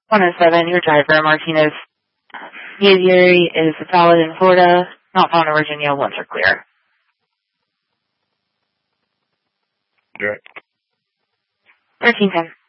107, your driver, Martinez. Aviary is valid in Florida, not found in Virginia. Once are clear. Direct. 1310.